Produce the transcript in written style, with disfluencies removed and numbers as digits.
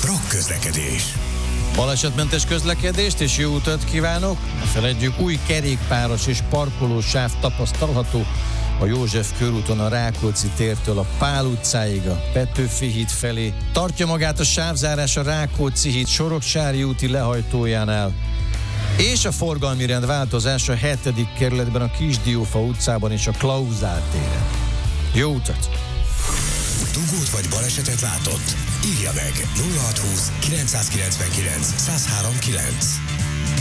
Rock közlekedés. Balesetmentes közlekedést és jó utat kívánok! Ne feledjük, új kerékpáros és parkolósáv tapasztalható a József körúton a Rákóczi tértől a Pál utcáig, a Petőfi híd felé. Tartja magát a sávzárás a Rákóczi híd Soroksári úti lehajtójánál. És a forgalmi rend változás a 7. kerületben a Kisdiófa utcában és a Klauzál téren. Jó utat! Dugót vagy balesetet látott? Írja meg 0620 999 1039.